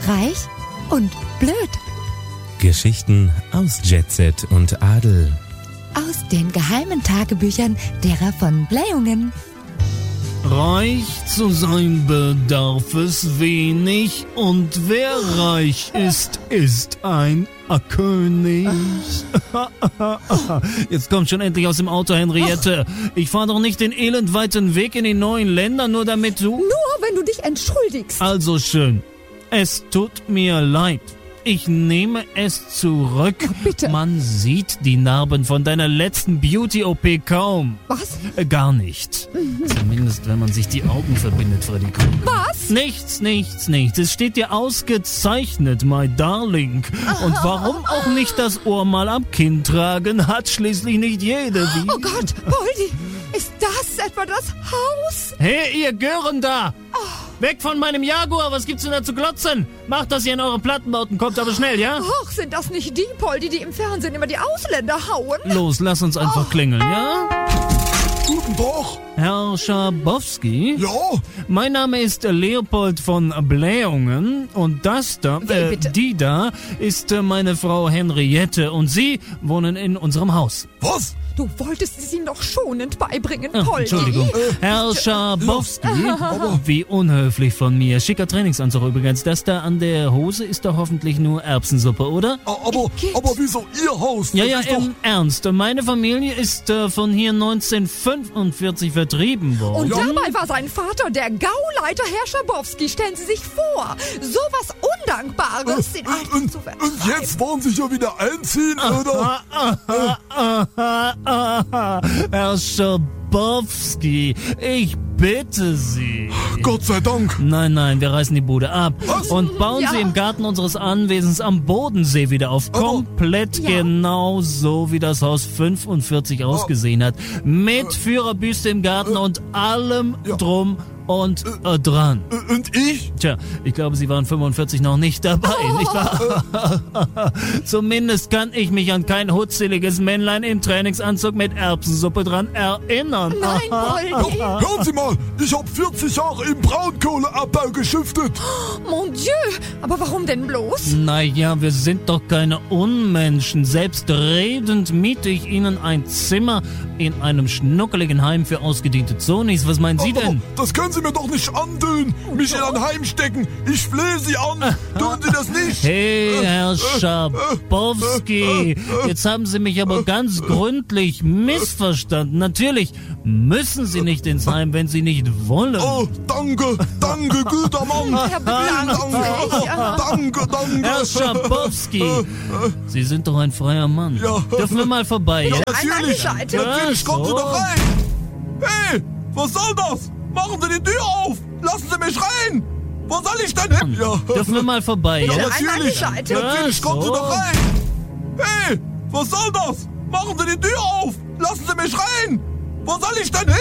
reich und blöd. Geschichten aus Jet Set und Adel. Aus den geheimen Tagebüchern derer von Blähungen. Reich zu sein bedarf es wenig, und wer reich ist, ist ein König. Jetzt kommt schon endlich aus dem Auto, Henriette. Ich fahre doch nicht den elendweiten Weg in die neuen Länder, nur damit du... Nur wenn du dich entschuldigst. Also schön. Es tut mir leid. Ich nehme es zurück. Ja, bitte. Man sieht die Narben von deiner letzten Beauty-OP kaum. Was? Gar nicht. Zumindest, wenn man sich die Augen verbindet, Freddy Krueger. Was? Nichts. Es steht dir ausgezeichnet, my darling. Und warum auch nicht das Ohr mal am Kinn tragen, hat schließlich nicht jede. Oh Gott, Poldi, ist das etwa das Haus? Hey, ihr Gören da! Weg von meinem Jaguar, was gibt's denn da zu glotzen? Macht, dass ihr in eure Plattenbauten kommt, aber schnell, ja? Ach, sind das nicht die Poldi, die im Fernsehen immer die Ausländer hauen? Los, lass uns einfach klingeln, ja? Guten Tag. Herr Schabowski? Ja? Mein Name ist Leopold von Blähungen und das da, bitte? die da, ist meine Frau Henriette und Sie wohnen in unserem Haus. Was? Du wolltest es ihm doch schonend beibringen, Ach, Poldi. Entschuldigung. Herr Schabowski, wie unhöflich von mir. Schicker Trainingsanzug übrigens. Das da an der Hose ist doch hoffentlich nur Erbsensuppe, oder? Aber wieso Ihr Haus? Ja, Das ist doch... im Ernst. Meine Familie ist von hier 1945 vertrieben worden. Und dabei war sein Vater der Gauleiter Herr Schabowski. Stellen Sie sich vor, sowas Undankbares in Alten zu vertreiben. Und jetzt wollen Sie ja wieder einziehen, oder? Herr Schabowski, ich bitte Sie. Gott sei Dank. Nein, wir reißen die Bude ab. Was? Und bauen Ja. sie im Garten unseres Anwesens am Bodensee wieder auf. Komplett genau so, wie das Haus 45 ausgesehen hat. Mit Führerbüste im Garten und allem drum und dran. Und ich? Tja, ich glaube, Sie waren 45 noch nicht dabei, nicht wahr? Zumindest kann ich mich an kein hutzeliges Männlein im Trainingsanzug mit Erbsensuppe dran erinnern. Nein, Poldi. Hören Sie mal, ich habe 40 Jahre im Braunkohleabbau geschuftet. Mon Dieu, aber warum denn bloß? Naja, wir sind doch keine Unmenschen. Selbstredend miete ich Ihnen ein Zimmer in einem schnuckeligen Heim für ausgediente Zonis. Was meinen Sie denn? Das können Sie mir doch nicht antun. Mich in ein Heim stecken. Ich flehe Sie an. Tun Sie das nicht. Hey, Herr Schabowski, jetzt haben Sie mich aber ganz gründlich missverstanden. Natürlich müssen Sie nicht ins Heim, wenn Sie nicht wollen. Oh, danke, guter Mann. Herr Blank, Danke. Herr Schabowski, Sie sind doch ein freier Mann. Ja. Dürfen wir mal vorbei, ja? Natürlich, An die Seite. natürlich, kommen Sie so. doch rein. Hey, was soll das? Machen Sie die Tür auf. Lassen Sie mich rein. Wo soll ich denn hin? Ja, Dürfen wir mal vorbei, ja? natürlich, An die Seite. natürlich, kommen Sie so. doch rein. Hey, was soll das? Machen Sie die Tür auf. Lassen Sie mich rein. Wo soll ich denn hin?